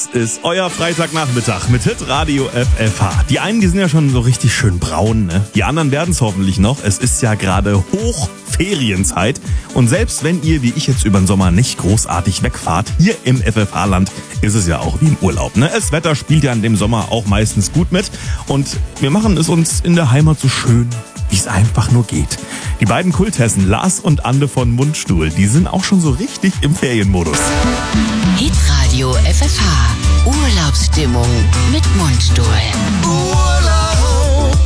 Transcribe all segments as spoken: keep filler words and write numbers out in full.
Ist euer Freitagnachmittag mit Hitradio F F H. Die einen, die sind ja schon so richtig schön braun, ne? Die anderen werden es hoffentlich noch. Es ist ja gerade Hochferienzeit. Und selbst wenn ihr, wie ich jetzt über den Sommer, nicht großartig wegfahrt, hier im F F H-Land ist es ja auch wie im Urlaub, ne? Das Wetter spielt ja in dem Sommer auch meistens gut mit. Und wir machen es uns in der Heimat so schön, wie es einfach nur geht. Die beiden Kulthessen Lars und Ande von Mundstuhl, die sind auch schon so richtig im Ferienmodus. Hitradio F F H. Urlaubsstimmung mit Mundstuhl. Urlaub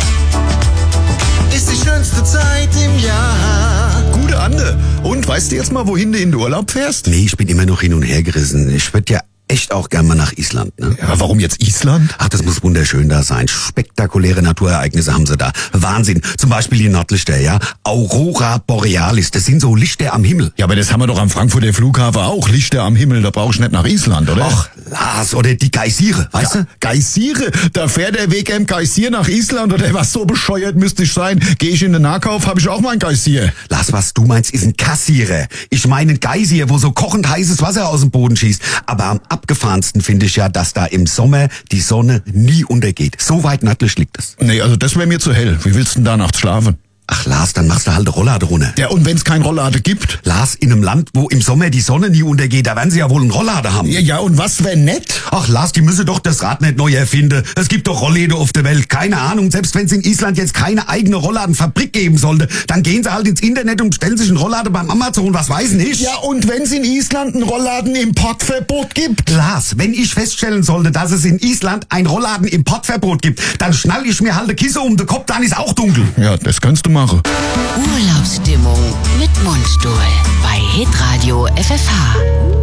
ist die schönste Zeit im Jahr. Gute Ande. Und weißt du jetzt mal, wohin du in den Urlaub fährst? Nee, ich bin immer noch hin und her gerissen. Ich würde ja echt auch gern mal nach Island, ne? Ja, warum jetzt Island? Ach, das muss wunderschön da sein. Spektakuläre Naturereignisse haben sie da. Wahnsinn. Zum Beispiel die Nordlichter, ja? Aurora Borealis. Das sind so Lichter am Himmel. Ja, aber das haben wir doch am Frankfurter Flughafen auch. Lichter am Himmel, da brauchst du nicht nach Island, oder? Ach, Lars, oder die Geysire, weißt ja, du? Geysire? Da fährt der W K M Geysir nach Island, oder was? So bescheuert müsste ich sein. Gehe ich in den Nahkauf, habe ich auch mal ein Geysir. Lars, was du meinst, ist ein Kassierer. Ich meine ein Geysir, wo so kochend heißes Wasser aus dem Boden schießt. Aber am abgefahrensten finde ich ja, dass da im Sommer die Sonne nie untergeht. So weit nördlich liegt es. Nee, also das wäre mir zu hell. Wie willst du denn da nachts schlafen? Ach Lars, dann machst du halt eine Rollade runter. Ja, und wenn's kein Rollade gibt? Lars, in einem Land, wo im Sommer die Sonne nie untergeht, da werden sie ja wohl einen Rollade haben. Ja, ja, und was wär nett? Ach Lars, die müssen doch das Rad nicht neu erfinden. Es gibt doch Rollläden auf der Welt. Keine Ahnung, selbst wenn es in Island jetzt keine eigene Rollladenfabrik geben sollte, dann gehen sie halt ins Internet und bestellen sich einen Rolllade beim Amazon, was weiß ich. Ja, und wenn's in Island ein Rollladen-Importverbot gibt? Lars, wenn ich feststellen sollte, dass es in Island ein Rollladen-Importverbot gibt, dann schnall ich mir halt eine Kiste um den Kopf, dann ist auch dunkel. Ja, das kannst du machen. Urlaubsstimmung mit Mundstuhl bei Hitradio F F H.